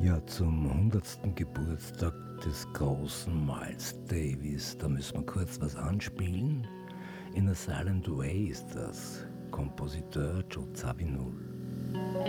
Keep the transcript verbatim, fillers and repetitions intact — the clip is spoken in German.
Ja, zum hundertsten Geburtstag des großen Miles Davis, da müssen wir kurz was anspielen. In a Silent Way ist das. Kompositeur Joe Zawinul.